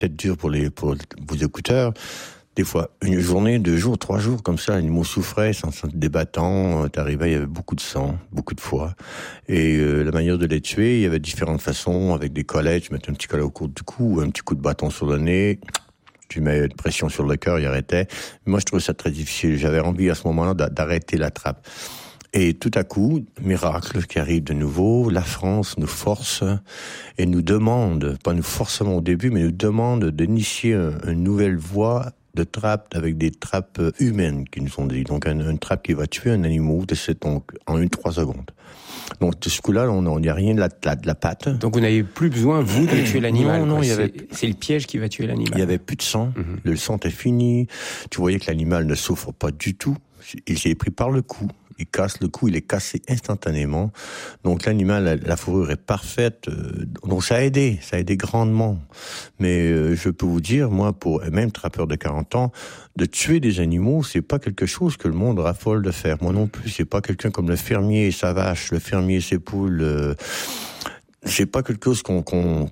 peut-être dur pour vos écouteurs. Des fois, une journée, 2 jours, 3 jours, comme ça, l'animal souffrait, sans débattant, t'arrivais, il y avait beaucoup de sang, beaucoup de foie. Et la manière de les tuer, il y avait différentes façons, avec des collets, tu mettais un petit collet au cours du cou, un petit coup de bâton sur le nez, tu mets une pression sur le cœur, il arrêtait. Moi, je trouvais ça très difficile. J'avais envie à ce moment-là d'arrêter la trappe. Et tout à coup, miracle qui arrive de nouveau, la France nous force et nous demande, pas nous forcément au début, mais nous demande d'initier une nouvelle voie de trappe avec des trappes humaines qui nous sont dit. Donc une trappe qui va tuer un animal en 1-3 secondes. Donc de ce coup-là, on n'y a rien de la patte. Donc vous n'avez plus besoin, vous, de tuer l'animal. Non, c'est le piège qui va tuer l'animal. Il n'y avait plus de sang, le sang était fini. Tu voyais que l'animal ne souffre pas du tout. Il s'est pris par le cou. Il casse le cou, il est cassé instantanément. Donc l'animal, la fourrure est parfaite. Donc ça a aidé grandement. Mais je peux vous dire, moi, pour même trappeur de 40 ans, de tuer des animaux, c'est pas quelque chose que le monde raffole de faire. Moi non plus, c'est pas quelqu'un comme le fermier et sa vache, le fermier et ses poules. C'est pas quelque chose qu'on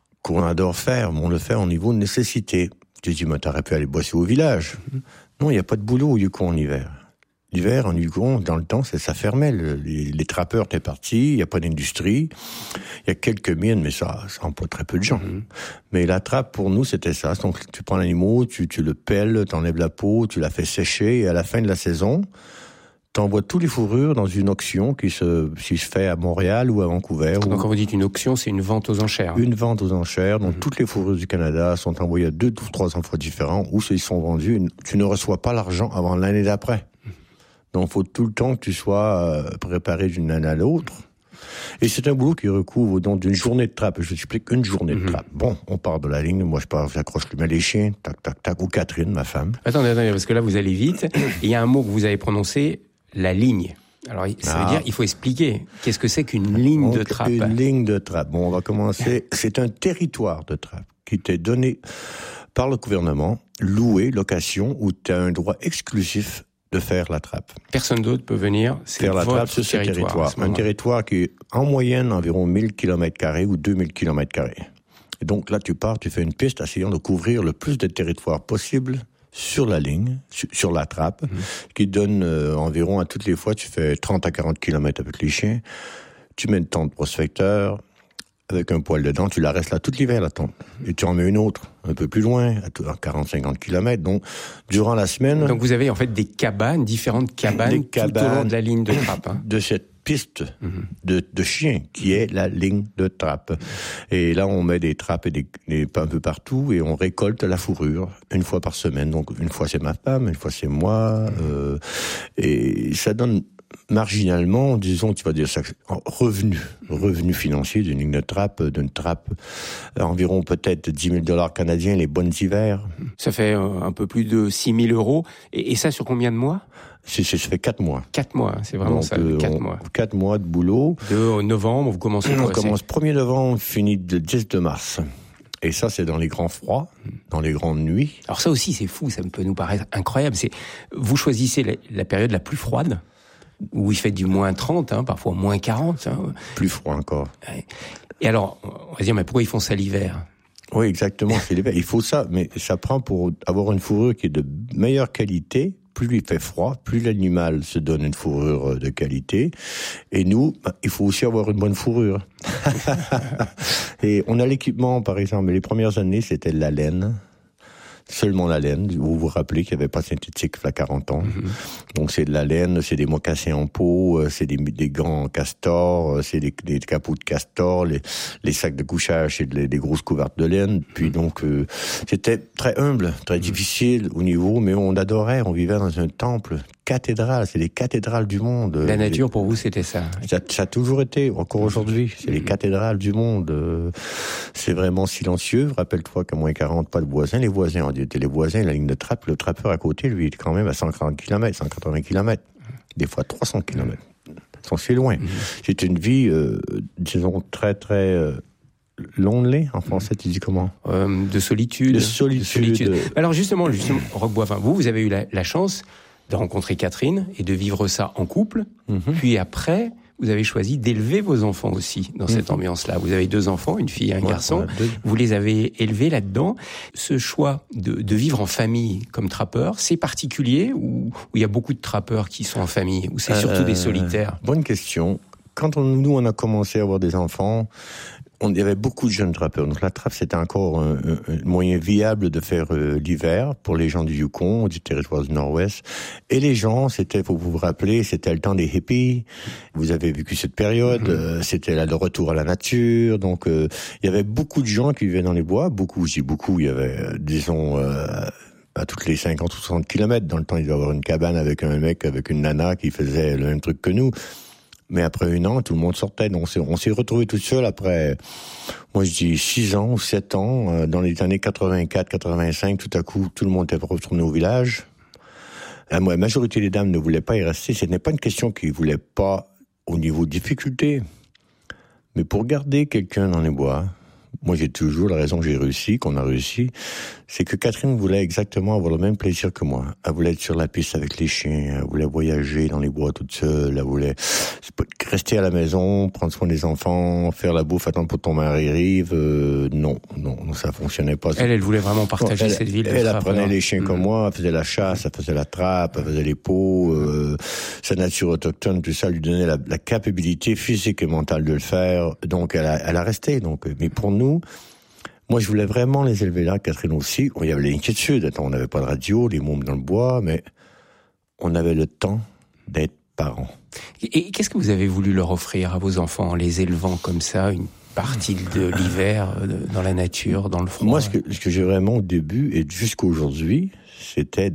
adore faire, mais on le fait au niveau de nécessité. Tu dis, mais t'aurais pu aller bosser au village. Non, il n'y a pas de boulot au Yukon en hiver. L'hiver, en Yukon, dans le temps, ça fermait. Les trappeurs étaient partis, il n'y a pas d'industrie. Il y a quelques mines, mais ça emploie très peu de gens. Mais la trappe, pour nous, c'était ça. Donc, tu prends l'animal, tu le pelles, t'enlèves la peau, tu la fais sécher, et à la fin de la saison, t'envoies tous les fourrures dans une auction qui se fait à Montréal ou à Vancouver. Donc, quand vous dites une auction, c'est une vente aux enchères. Une vente aux enchères. Donc, toutes les fourrures du Canada sont envoyées à 2 ou 3 endroits différents où ils sont vendus. Tu ne reçois pas l'argent avant l'année d'après. Donc, il faut tout le temps que tu sois préparé d'une année à l'autre. Et c'est un boulot qui recouvre donc d'une journée de trappe. Je t'explique une journée de trappe. Bon, on part de la ligne. Moi, j'accroche les chiens, tac, tac, tac, ou Catherine, ma femme. Attendez, parce que là, vous allez vite. Il y a un mot que vous avez prononcé, la ligne. Alors, ça veut dire, il faut expliquer. Qu'est-ce que c'est qu'une ligne de trappe? Une ligne de trappe. Bon, on va commencer. C'est un territoire de trappe qui t'est donné par le gouvernement, loué, location, où tu as un droit exclusif de faire la trappe. Personne d'autre peut venir faire la trappe sur ce territoire. Un territoire qui est en moyenne environ 1000 km² ou 2000 km². Et donc là, tu pars, tu fais une piste essayant de couvrir le plus de territoire possible sur la ligne, sur la trappe, qui donne environ, à toutes les fois, tu fais 30 à 40 km avec les chiens. Tu mets une tente prospecteur, avec un poêle dedans, tu la restes là tout l'hiver, la tente. Et tu en mets une autre, un peu plus loin, à 40-50 km. Donc, durant la semaine... Donc, vous avez en fait des cabanes, différentes cabanes, tout au long de la ligne de trappe. De cette piste de chiens, qui est la ligne de trappe. Et là, on met des trappes un peu partout, et on récolte la fourrure une fois par semaine. Donc, une fois c'est ma femme, une fois c'est moi. Et ça donne... marginalement, disons, tu vas dire ça, revenu financier d'une ligne de trappe, environ peut-être 10 000 $ canadiens, les bonnes hivers. Ça fait un peu plus de 6 000 €. Et ça sur combien de mois? Ça fait 4 mois. 4 mois, c'est vraiment donc, ça, 4 mois. 4 mois de boulot. De novembre, vous commencez à progresser. On commence 1er novembre, finit le 10 de mars. Et ça, c'est dans les grands froids, dans les grandes nuits. Alors ça aussi, c'est fou, ça peut nous paraître incroyable. Vous choisissez la période la plus froide, où il fait du moins 30, parfois moins 40. Plus froid encore. Et alors, on va dire, mais pourquoi ils font ça l'hiver? Oui, exactement, c'est l'hiver. Il faut ça, mais ça prend pour avoir une fourrure qui est de meilleure qualité. Plus il fait froid, plus l'animal se donne une fourrure de qualité. Et nous, il faut aussi avoir une bonne fourrure. Et on a l'équipement, par exemple, les premières années, c'était la laine. Seulement la laine. Vous vous rappelez qu'il n'y avait pas de synthétique il y a 40 ans. Donc c'est de la laine, c'est des mocassins en peau, c'est des gants en castor, c'est des capots de castor, les sacs de couchage, c'est des grosses couvertes de laine. Puis donc c'était très humble, très difficile au niveau, mais on adorait, on vivait dans un temple cathédrale, c'est les cathédrales du monde. La nature pour vous c'était ça? Ça a toujours été, encore aujourd'hui, c'est les cathédrales du monde. C'est vraiment silencieux. Rappelle-toi qu'à moins 40, pas de voisins. Les voisins, les voisins, la ligne de trappe, le trappeur à côté, lui, il est quand même à 140 km, 180 km. Des fois 300 km. Donc c'est loin. C'est une vie, disons, très, très... lonely, en français, tu dis comment? De solitude. De solitude. Alors justement, Roch Boivin, vous avez eu la chance de rencontrer Catherine et de vivre ça en couple. Puis après, vous avez choisi d'élever vos enfants aussi dans cette ambiance-là. Vous avez 2 enfants, une fille et un garçon. Vous les avez élevés là-dedans. Ce choix de vivre en famille comme trappeur, c'est particulier ou il y a beaucoup de trappeurs qui sont en famille, ou c'est surtout des solitaires? Bonne question. Quand nous, on a commencé à avoir des enfants, il y avait beaucoup de jeunes trappeurs. Donc la trappe, c'était encore un moyen viable de faire l'hiver pour les gens du Yukon, du territoire du Nord-Ouest. Et les gens, c'était, faut vous rappeler, c'était le temps des hippies. Vous avez vécu cette période. C'était là le retour à la nature. Donc il y avait beaucoup de gens qui vivaient dans les bois. Beaucoup, je dis beaucoup. Il y avait, disons, à toutes les 50 ou 60 kilomètres. Dans le temps, il devait y avoir une cabane avec un mec, avec une nana qui faisait le même truc que nous. Mais après 1 an, tout le monde sortait. Donc on s'est retrouvés tout seul après, moi je dis 6 ans ou 7 ans, dans les années 84, 85, tout à coup, tout le monde était retourné au village. La majorité des dames ne voulaient pas y rester. Ce n'est pas une question qu'ils ne voulaient pas au niveau de difficulté. Mais pour garder quelqu'un dans les bois, moi j'ai toujours la raison que j'ai réussi, qu'on a réussi, c'est que Catherine voulait exactement avoir le même plaisir que moi. Elle voulait être sur la piste avec les chiens, elle voulait voyager dans les bois toute seule, elle voulait rester à la maison, prendre soin des enfants, faire la bouffe, attendre pour ton mari arrive. Non, ça fonctionnait pas. Elle voulait vraiment partager cette vie. Elle apprenait les chiens comme moi, elle faisait la chasse, elle faisait la trappe, elle faisait les pots, sa nature autochtone, tout ça lui donnait la capacité physique et mentale de le faire. Donc elle a resté. Donc, mais pour nous, moi, je voulais vraiment les élever là, Catherine aussi. Il y avait l'inquiétude. Attends, on n'avait pas de radio, les mômes dans le bois, mais on avait le temps d'être parents. Et qu'est-ce que vous avez voulu leur offrir à vos enfants en les élevant comme ça, une partie de l'hiver dans la nature, dans le froid? Moi, ce que j'ai vraiment au début et jusqu'à aujourd'hui, c'était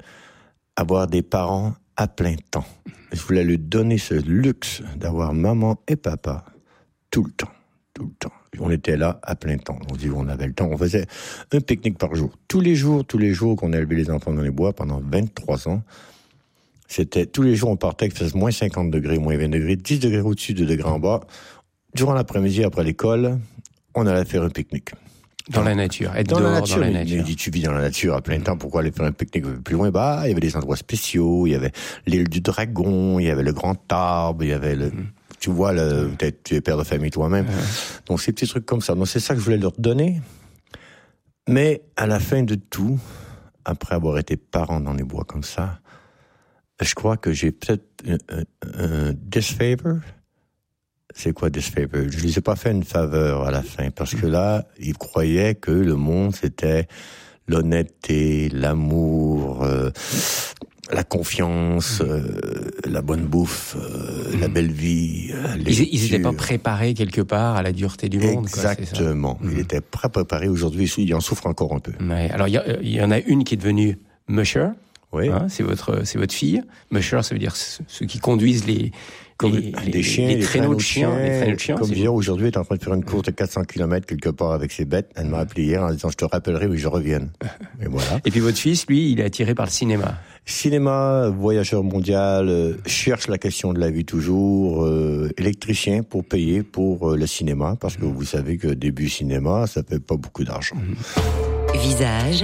avoir des parents à plein temps. Je voulais leur donner ce luxe d'avoir maman et papa tout le temps. On était là à plein temps. On avait le temps. On faisait un pique-nique par jour. Tous les jours qu'on a élevé les enfants dans les bois pendant 23 ans, c'était tous les jours on partait, il faisait moins 50 degrés, moins 20 degrés, 10 degrés au-dessus, 2 degrés en bas. Durant l'après-midi, après l'école, on allait faire un pique-nique. Dans la nature, être dehors dans la nature. Mais tu vis dans la nature à plein temps, pourquoi aller faire un pique-nique plus loin? Il y avait des endroits spéciaux, il y avait l'île du Dragon, il y avait le Grand Arbre, il y avait le... Tu vois, peut-être tu es père de famille toi-même. Donc, ces petits trucs comme ça. Donc, c'est ça que je voulais leur donner. Mais, à la fin de tout, après avoir été parent dans les bois comme ça, je crois que j'ai peut-être un disfavor. C'est quoi disfavor? Je ne les ai pas fait une faveur à la fin, parce que là, ils croyaient que le monde, c'était l'honnêteté, l'amour, la confiance, la bonne bouffe, la belle vie. Ils n'étaient pas préparés quelque part à la dureté du monde. Exactement. Ils étaient préparés aujourd'hui. Ils en souffrent encore un peu. Ouais. Alors, il y en a une qui est devenue musher. Oui. Hein, c'est votre fille. Musher, ça veut dire ceux qui conduisent les traîneaux de chiens. Les traîneaux de chiens. Comme hier, aujourd'hui, elle est en train de faire une course de 400 km quelque part avec ses bêtes. Elle m'a appelé hier en disant, je te rappellerai, oui, je revienne. Et voilà. Et puis votre fils, lui, il est attiré par le cinéma. Cinéma, voyageur mondial, cherche la question de la vie toujours, électricien pour payer pour le cinéma, parce que vous savez que début cinéma, ça fait pas beaucoup d'argent. Visage,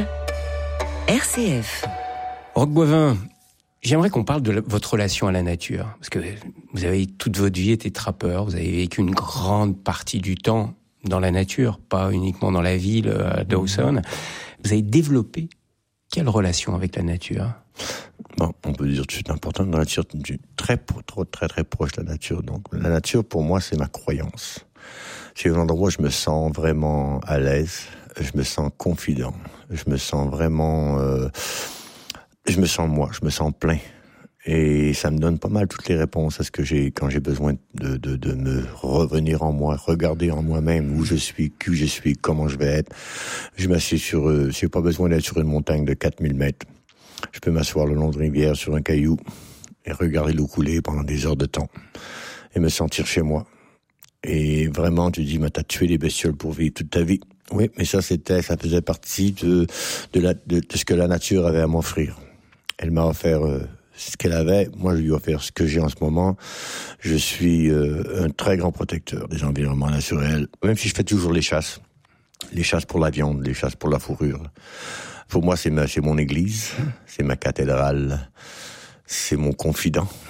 RCF. Roch Boivin, j'aimerais qu'on parle de votre relation à la nature, parce que vous avez toute votre vie été trappeur, vous avez vécu une grande partie du temps dans la nature, pas uniquement dans la ville, à Dawson. Vous avez développé quelle relation avec la nature? Bon, on peut dire tout de suite important, dans la nature, je suis très proche de la nature. Donc, la nature, pour moi, c'est ma croyance. C'est un endroit où je me sens vraiment à l'aise, je me sens confident, je me sens vraiment... je me sens moi, je me sens plein. Et ça me donne pas mal toutes les réponses à ce que j'ai quand j'ai besoin de me revenir en moi, regarder en moi-même où je suis, qui je suis, comment je vais être. Je m'assieds sur, j'ai pas besoin d'être sur une montagne de 4000 mètres. Je peux m'asseoir le long de rivière sur un caillou et regarder l'eau couler pendant des heures de temps et me sentir chez moi. Et vraiment, tu dis, mais t'as tué les bestioles pour vivre toute ta vie. Oui, mais ça faisait partie de ce que la nature avait à m'offrir. Elle m'a offert ce qu'elle avait. Moi, je lui ai offert ce que j'ai en ce moment. Je suis un très grand protecteur des environnements naturels, même si je fais toujours les chasses pour la viande, les chasses pour la fourrure. Pour moi, c'est mon église, c'est ma cathédrale, c'est mon confident.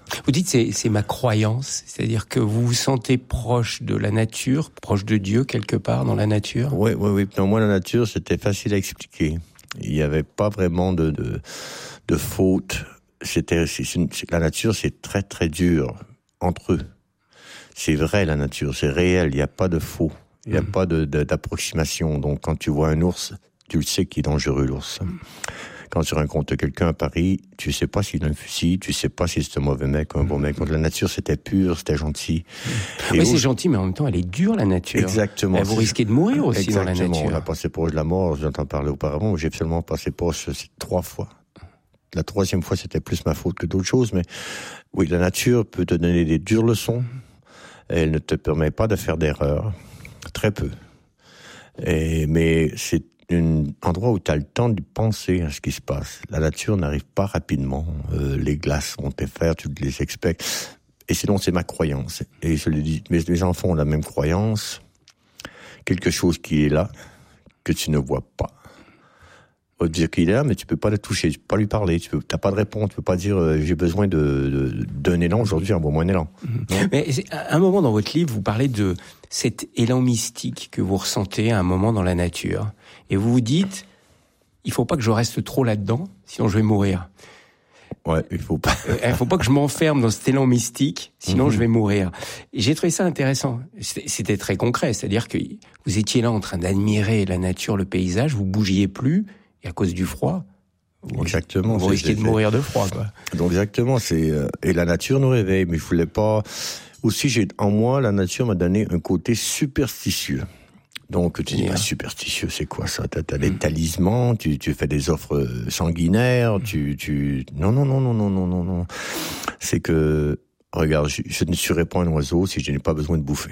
Vous dites c'est ma croyance, c'est-à-dire que vous vous sentez proche de la nature, proche de Dieu quelque part dans la nature. Oui. Non, moi, la nature, c'était facile à expliquer. Il n'y avait pas vraiment de faute. La nature, c'est très très dur entre eux. C'est vrai, la nature, c'est réel. Il n'y a pas de faux. Il n'y a pas d'approximation. Donc, quand tu vois un ours, tu le sais qu'il est dangereux, l'ours. Quand tu rencontres quelqu'un à Paris, tu sais pas s'il a un fusil, tu sais pas si c'est un mauvais mec ou un bon mec. Donc la nature, c'était pur, c'était gentil. Oui, c'est gentil, mais en même temps, elle est dure, la nature. Exactement. Vous risquez de mourir aussi Exactement. dans la nature. On a passé proche de la mort, j'entends parler auparavant. J'ai seulement passé proche 3 fois. La 3e fois, c'était plus ma faute que d'autres choses. Mais oui, la nature peut te donner des dures leçons. Elle ne te permet pas de faire d'erreurs. Très peu. Mais c'est un endroit où tu as le temps de penser à ce qui se passe. La nature n'arrive pas rapidement. Les glaces vont te faire, tu les expectes. Et sinon, c'est ma croyance. Et je le dis, mes enfants ont la même croyance. Quelque chose qui est là, que tu ne vois pas. On va te dire qu'il est là, mais tu peux pas le toucher, tu peux pas lui parler, t'as pas de réponse, tu peux pas dire j'ai besoin d'un élan aujourd'hui, envoie-moi un élan. Mais à un moment dans votre livre, vous parlez de cet élan mystique que vous ressentez à un moment dans la nature. Et vous vous dites, il faut pas que je reste trop là-dedans, sinon je vais mourir. Ouais, il faut pas que je m'enferme dans cet élan mystique, sinon je vais mourir. Et j'ai trouvé ça intéressant. C'était très concret, c'est-à-dire que vous étiez là en train d'admirer la nature, le paysage, vous bougiez plus, et à cause du froid, exactement, vous risquez de mourir de froid, quoi. Donc exactement, et la nature nous réveille, mais je voulais pas. Aussi, en moi, la nature m'a donné un côté superstitieux. Donc tu dis, superstitieux, c'est quoi ça? T'as des talismans, tu fais des offres sanguinaires, Non. C'est que, regarde, je ne tuerai pas un oiseau si je n'ai pas besoin de bouffer.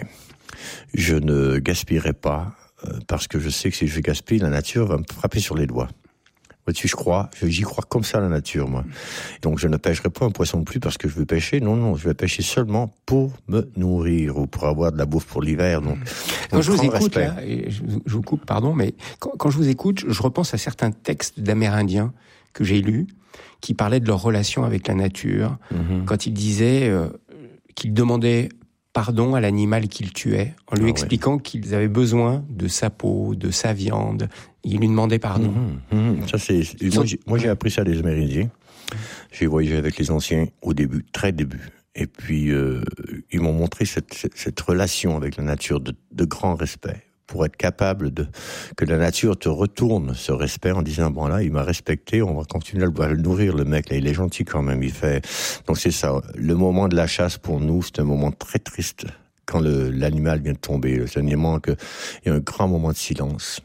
Je ne gaspillerai pas, parce que je sais que si je gaspille, la nature va me frapper sur les doigts. Vois-tu, j'y crois comme ça à la nature, moi. Donc je ne pêcherai pas un poisson de plus parce que je veux pêcher. Non, je vais pêcher seulement pour me nourrir ou pour avoir de la bouffe pour l'hiver. Donc quand je vous écoute, là, je vous coupe, pardon, mais quand je vous écoute, je repense à certains textes d'Amérindiens que j'ai lus qui parlaient de leur relation avec la nature, quand ils disaient qu'ils demandaient pardon à l'animal qu'ils tuaient, en lui expliquant qu'ils avaient besoin de sa peau, de sa viande. Ils lui demandaient pardon. Ça, moi, j'ai appris ça des Amérindiens. J'ai voyagé avec les anciens au début, très début. Et puis, ils m'ont montré cette relation avec la nature de grand respect. Pour être capable que la nature te retourne ce respect en disant, bon là, il m'a respecté, on va continuer à le nourrir, le mec, là, il est gentil quand même, donc c'est ça. Le moment de la chasse, pour nous, c'est un moment très triste. Quand l'animal vient de tomber, c'est un moment il y a un grand moment de silence.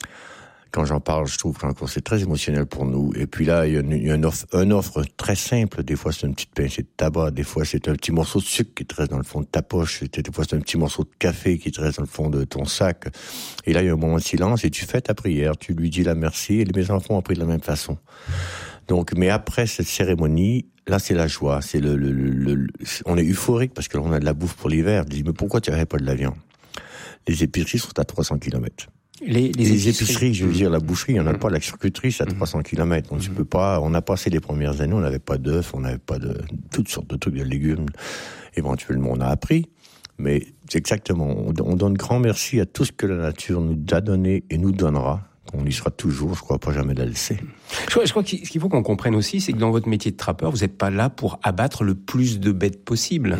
Quand j'en parle, je trouve que c'est très émotionnel pour nous. Et puis là, il y a une offre très simple. Des fois, c'est une petite pincée de tabac. Des fois, c'est un petit morceau de sucre qui te reste dans le fond de ta poche. Des fois, c'est un petit morceau de café qui te reste dans le fond de ton sac. Et là, il y a un moment de silence et tu fais ta prière. Tu lui dis la merci. Et mes enfants ont pris de la même façon. Donc, mais après cette cérémonie, là, c'est la joie. C'est on est euphorique parce que là, on a de la bouffe pour l'hiver. Je dis, mais pourquoi tu n'avais pas de la viande? Les épiceries sont à 300 km. Les épiceries, je veux dire, la boucherie, il n'y en a pas, la charcuterie, c'est à 300 km. Donc, tu peux pas, on a passé les premières années, on n'avait pas d'œufs, on n'avait pas de toutes sortes de trucs, de légumes. Éventuellement, on a appris. Mais, c'est exactement, on donne grand merci à tout ce que la nature nous a donné et nous donnera. On y sera toujours, je crois pas jamais la laisser. Je crois que ce qu'il faut qu'on comprenne aussi, c'est que dans votre métier de trappeur, vous n'êtes pas là pour abattre le plus de bêtes possible.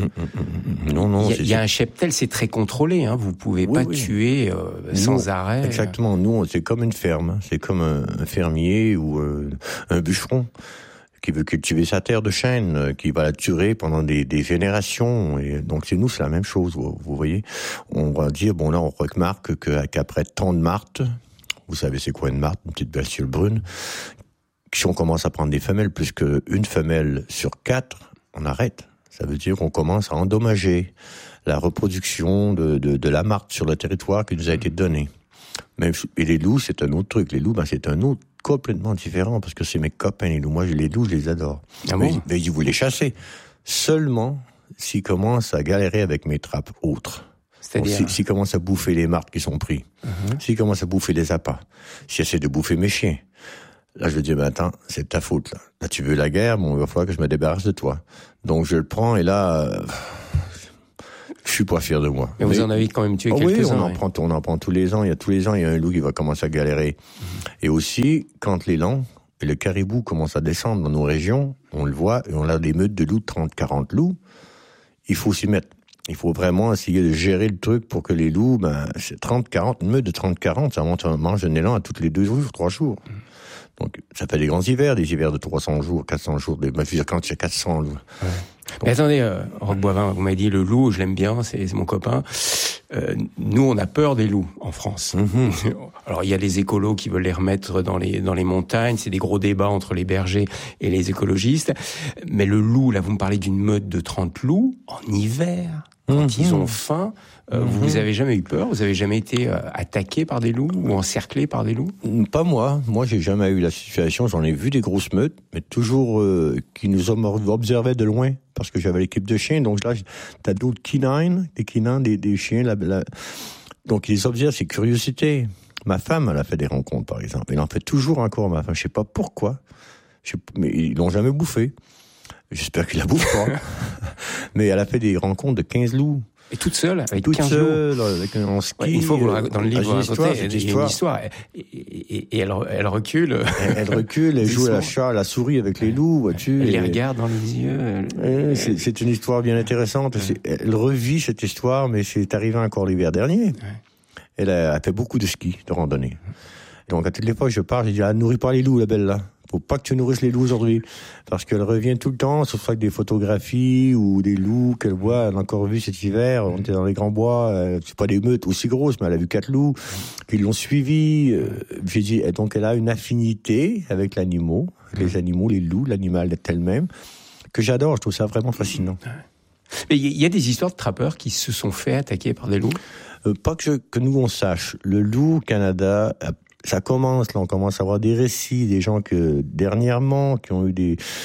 Non. Il y a un cheptel, c'est très contrôlé, hein. Vous pouvez pas tuer sans arrêt. Exactement. Nous, c'est comme une ferme. C'est comme un fermier ou un bûcheron qui veut cultiver sa terre de chêne, qui va la tuer pendant des générations. Et donc, c'est la même chose, vous voyez. On va dire, bon là, on remarque qu'après tant de martes, vous savez c'est quoi une martre, une petite bestiole brune, si on commence à prendre des femelles, plus qu'une femelle sur 4, on arrête. Ça veut dire qu'on commence à endommager la reproduction de la martre sur le territoire qui nous a été donné. Et les loups, c'est un autre truc. Les loups, c'est un autre complètement différent, parce que c'est mes copains, les loups. Moi, les loups, je les adore. Ah bon? Mais vous les chassez. Seulement s'ils commencent à galérer avec mes trappes autres. C'est-à-dire s'ils commencent à bouffer les martres qui sont pris, s'ils commencent à bouffer les appâts, s'ils essaient de bouffer mes chiens, Là, je lui dis, attends, c'est ta faute, là. Là, tu veux la guerre, bon, il va falloir que je me débarrasse de toi. Donc, je le prends, et là, je suis pas fier de moi. Mais vous en avez quand même tué quelques-uns. Oui, on en prend tous les ans. Tous les ans, il y a un loup qui va commencer à galérer. Et aussi, quand l'élan et le caribou commencent à descendre dans nos régions, on le voit, et on a des meutes de loups, 30-40 loups, il faut s'y mettre. Il faut vraiment essayer de gérer le truc pour que les loups, c'est 30-40, une meute de 30-40, ça mange un élan à toutes les 2 jours, 3 jours. Donc, ça fait des grands hivers, des hivers de 300 jours, 400 jours, je veux dire, quand il y a 400 loups. Ouais. Mais attendez, Roch Boivin, vous m'avez dit le loup, je l'aime bien, c'est mon copain. Nous, on a peur des loups en France. Alors, il y a les écolos qui veulent les remettre dans les montagnes. C'est des gros débats entre les bergers et les écologistes. Mais le loup, là, vous me parlez d'une meute de 30 loups en hiver, quand ils ont faim. Vous avez jamais eu peur? Vous avez jamais été attaqué par des loups ou encerclé par des loups? Pas moi. Moi, j'ai jamais eu la situation. J'en ai vu des grosses meutes, mais toujours qui nous observaient de loin, parce que j'avais l'équipe de chiens. Donc là, t'as d'autres canines, des chiens. Donc ils les observent, c'est curiosité. Ma femme, elle a fait des rencontres, par exemple. Elle en fait toujours encore, ma femme. Je sais pas pourquoi. Mais ils l'ont jamais bouffé. J'espère qu'ils la bouffent pas. Mais elle a fait des rencontres de 15 loups. Et toute seule, avec toute 15 seule, loups. avec un ski. Ouais, une fois, dans le livre, vous racontez, il y a une histoire. Et elle recule. Elle recule, elle joue à la souris avec les loups, vois-tu. Elle les regarde dans les yeux. C'est une histoire bien intéressante. Elle revit cette histoire, mais c'est arrivé encore l'hiver dernier. Elle a fait beaucoup de ski, de randonnée. Donc, à toutes les fois que je pars, j'ai dit, nourris pas les loups, la belle, là. Faut pas que tu nourrisses les loups aujourd'hui. Parce qu'elle revient tout le temps, ce soit avec des photographies ou des loups qu'elle voit. Elle a encore vu cet hiver, on était dans les grands bois, c'est pas des meutes aussi grosses, mais elle a vu 4 loups qui l'ont suivi. J'ai dit, donc elle a une affinité avec l'animal, les animaux, les loups, l'animal est elle-même, que j'adore, je trouve ça vraiment fascinant. Mais il y a des histoires de trappeurs qui se sont fait attaquer par des loups? Pas que nous on sache. Le loup au Canada, ça commence, là, on commence à avoir des récits, des gens que, dernièrement, qui ont eu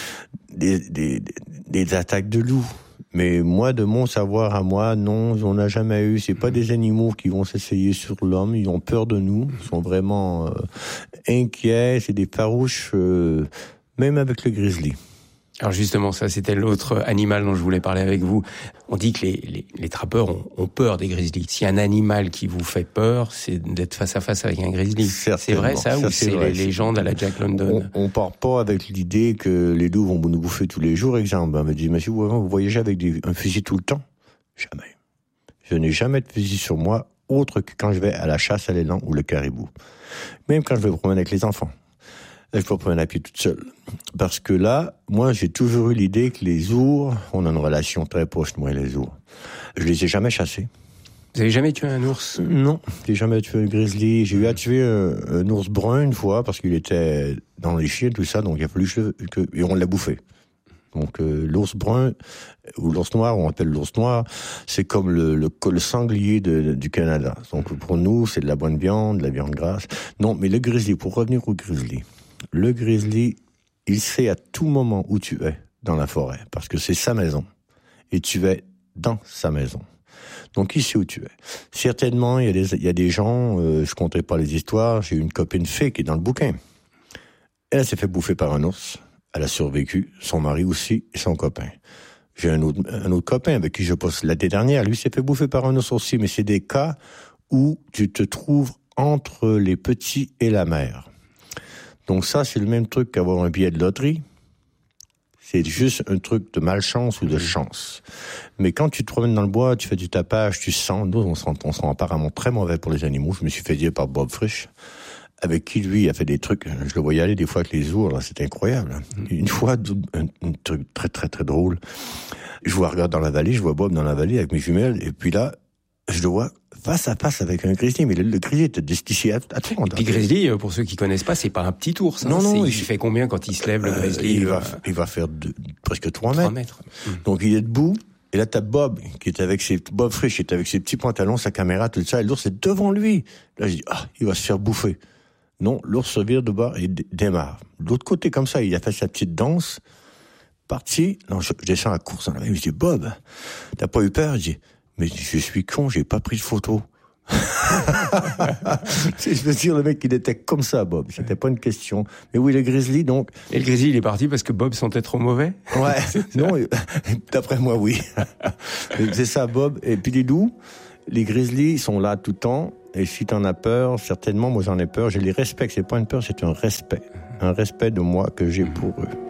des attaques de loups. Mais moi, de mon savoir à moi, non, on n'a jamais eu. C'est pas des animaux qui vont s'essayer sur l'homme. Ils ont peur de nous. Ils sont vraiment inquiets. C'est des farouches, même avec le grizzly. Alors justement, ça, c'était l'autre animal dont je voulais parler avec vous. On dit que les trappeurs ont peur des grizzlies. S'il y a un animal qui vous fait peur, c'est d'être face à face avec un grizzly. C'est vrai ça ou c'est les légendes à la Jack London? On part pas avec l'idée que les loups vont nous bouffer tous les jours, exemple. On me dit, monsieur, vous voyagez avec un fusil tout le temps? Jamais. Je n'ai jamais de fusil sur moi, autre que quand je vais à la chasse à l'élan ou le caribou. Même quand je vais me promener avec les enfants. Je peux prendre un pied toute seule. Parce que là, moi, j'ai toujours eu l'idée que les ours, on a une relation très proche, moi et les ours. Je les ai jamais chassés. Vous avez jamais tué un ours? Non, j'ai jamais tué un grizzly. J'ai eu à tuer un ours brun une fois, parce qu'il était dans les chiens, tout ça, donc il a fallu et on l'a bouffé. Donc l'ours brun, ou l'ours noir, on appelle l'ours noir, c'est comme le sanglier du Canada. Donc pour nous, c'est de la bonne viande, de la viande grasse. Non, mais le grizzly, pour revenir au grizzly, le grizzly, il sait à tout moment où tu es dans la forêt, parce que c'est sa maison, et tu es dans sa maison. Donc il sait où tu es. Certainement, il y a des gens, je compterai pas les histoires, j'ai une copine fée qui est dans le bouquin. Elle s'est fait bouffer par un ours, elle a survécu, son mari aussi, et son copain. J'ai un autre copain avec qui je passe l'année dernière, lui s'est fait bouffer par un ours aussi, mais c'est des cas où tu te trouves entre les petits et la mer. Donc ça, c'est le même truc qu'avoir un billet de loterie. C'est juste un truc de malchance ou de chance. Mais quand tu te promènes dans le bois, tu fais du tapage, tu sens... Nous, on sent apparemment très mauvais pour les animaux. Je me suis fait dire par Bob Frisch, avec qui, lui, a fait des trucs... Je le voyais aller des fois avec les ours, là, c'était incroyable. Une fois, un truc très, très, très drôle. Je regarde dans la vallée, je vois Bob dans la vallée avec mes jumelles, et puis là, je le vois face à face avec un grizzly, mais le grizzly était d'ici à tout. Et puis grizzly, pour ceux qui connaissent pas, c'est pas un petit ours. Hein. Non, il fait combien quand il se lève, le grizzly? Il va faire presque 3 mètres. Donc il est debout, et là t'as Bob, Bob Frisch, qui est avec ses petits pantalons, sa caméra, tout ça, et l'ours est devant lui. Là je dis, il va se faire bouffer. Non, l'ours se vire de bord et démarre. De l'autre côté, comme ça, il a fait sa petite danse, parti. Non, je descends la course dans la main, je dis, Bob, t'as pas eu peur? Je dis, mais je suis con, j'ai pas pris de photo. Je veux dire, le mec, il était comme ça, Bob. C'était pas une question. Mais oui, le grizzly, donc. Et le grizzly, il est parti parce que Bob sentait trop mauvais? Ouais. Non, d'après moi, oui. C'est ça, Bob. Et puis les loups, les grizzlies sont là tout le temps. Et si t'en as peur, certainement, moi j'en ai peur. Je les respecte. C'est pas une peur, c'est un respect. Un respect de moi que j'ai pour eux.